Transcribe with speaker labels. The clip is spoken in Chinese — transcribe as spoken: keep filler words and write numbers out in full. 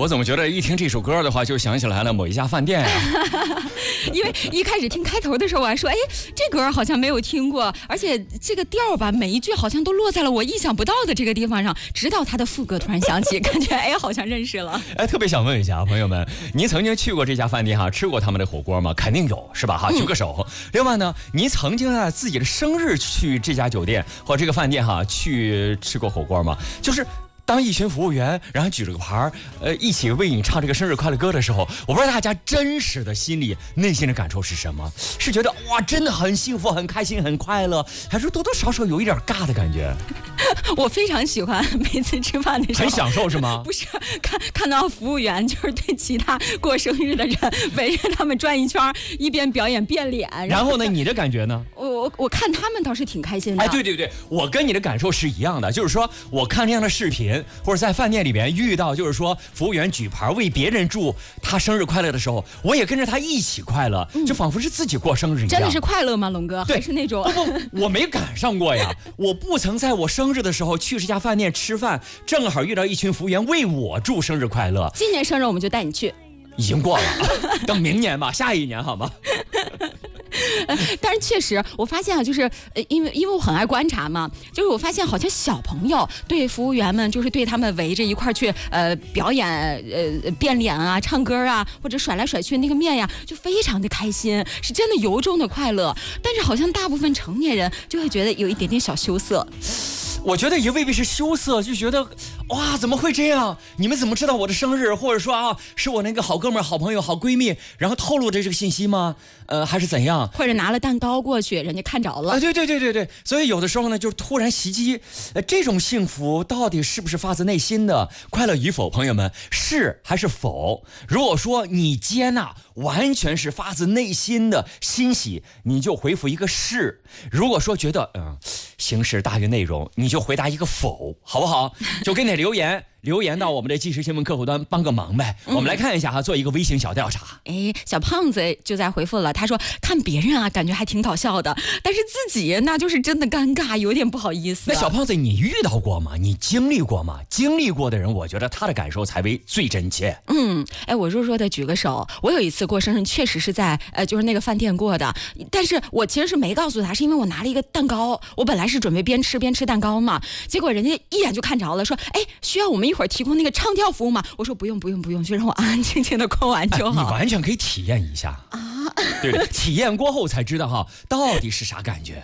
Speaker 1: 我怎么觉得一听这首歌的话，就想起来了某一家饭店啊？
Speaker 2: 因为一开始听开头的时候，我还说，哎，这歌好像没有听过，而且这个调吧，每一句好像都落在了我意想不到的这个地方上。直到他的副歌突然响起，感觉哎，好像认识了。
Speaker 1: 哎，特别想问一下朋友们，您曾经去过这家饭店哈，吃过他们的火锅吗？肯定有，是吧？哈，举个手。嗯、另外呢，您曾经在自己的生日去这家酒店或这个饭店哈去吃过火锅吗？就是。当一群服务员，然后举着个牌儿，呃，一起为你唱这个生日快乐歌的时候，我不知道大家真实的心里、内心的感受是什么？是觉得哇，真的很幸福、很开心、很快乐，还是多多少少有一点尬的感觉？
Speaker 2: 我非常喜欢每次吃饭的时候，
Speaker 1: 很享受是吗？
Speaker 2: 不是，看看到服务员就是对其他过生日的人围着他们转一圈，一边表演变脸。
Speaker 1: 然后呢，你的感觉呢？
Speaker 2: 我我我看他们倒是挺开心的。
Speaker 1: 哎，对对对，我跟你的感受是一样的，就是说我看这样的视频。或者在饭店里边遇到，就是说服务员举牌为别人祝他生日快乐的时候，我也跟着他一起快乐，嗯、就仿佛是自己过生日一样。
Speaker 2: 真的是快乐吗，龙哥？
Speaker 1: 对，
Speaker 2: 还是那种
Speaker 1: 不不，我没赶上过呀。我不曾在我生日的时候去这家饭店吃饭，正好遇到一群服务员为我祝生日快乐。
Speaker 2: 今年生日我们就带你去，
Speaker 1: 已经过了，等明年吧，下一年好吗？
Speaker 2: 但是确实，我发现啊，就是呃，因为因为我很爱观察嘛，就是我发现好像小朋友对服务员们，就是对他们围着一块去呃表演呃变脸啊、唱歌啊，或者甩来甩去那个面呀，就非常的开心，是真的由衷的快乐。但是好像大部分成年人就会觉得有一点点小羞涩。
Speaker 1: 我觉得也未必是羞涩，就觉得哇，怎么会这样？你们怎么知道我的生日？或者说啊，是我那个好哥们儿、好朋友、好闺蜜，然后透露的这个信息吗？呃，还是怎样？
Speaker 2: 或者拿了蛋糕过去，人家看着了。
Speaker 1: 啊，对对对对对，所以有的时候呢，就突然袭击，呃，这种幸福到底是不是发自内心的？快乐与否，朋友们，是还是否？如果说你接纳，完全是发自内心的欣喜，你就回复一个是；如果说觉得嗯、呃，形式大于内容，你就回答一个否，好不好？就给你留言。留言到我们的即时新闻客户端帮个忙呗，嗯、我们来看一下哈，做一个微型小调查。
Speaker 2: 哎，小胖子就在回复了，他说看别人啊，感觉还挺搞笑的，但是自己那就是真的尴尬，有点不好意思、啊。
Speaker 1: 那小胖子，你遇到过吗？你经历过吗？经历过的人，我觉得他的感受才为最真切。
Speaker 2: 嗯，哎，我弱弱的举个手，我有一次过生日，确实是在呃，就是那个饭店过的，但是我其实是没告诉他，是因为我拿了一个蛋糕，我本来是准备边吃边吃蛋糕嘛，结果人家一眼就看着了，说，哎，需要我们一会儿提供那个唱跳服务吗？我说不用不用不用，就让我安安静静的过完就好。
Speaker 1: 哎、你完全可以体验一下啊，对，体验过后才知道哈，到底是啥感觉。